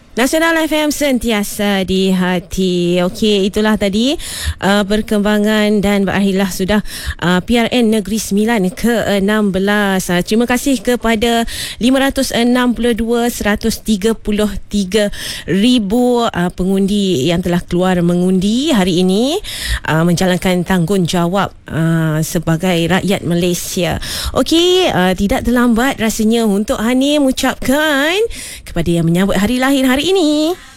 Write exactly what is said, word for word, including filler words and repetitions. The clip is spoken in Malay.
Nasional F M sentiasa di hati. Okey, itulah tadi uh, perkembangan dan berakhirlah sudah uh, P R N Negeri Sembilan ke enam belas. Uh, terima kasih kepada lima ratus enam puluh dua seratus tiga puluh tiga ribu uh, pengundi yang telah keluar mengundi hari ini, uh, menjalankan tanggungjawab uh, sebagai rakyat Malaysia. Okey, uh, tidak terlambat rasanya untuk Hani mengucapkan kepada yang menyambut hari lahir hari ini.